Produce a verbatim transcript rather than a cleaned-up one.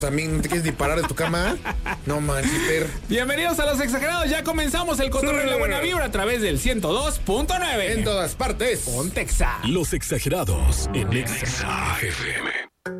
También no te quieres ni parar de tu cama. No manches, per. Bienvenidos a Los Exagerados. Ya comenzamos el cotorreo y la buena vibra a través del ciento dos punto nueve. En todas partes. Ponte Exa. Los Exagerados en Exa F M.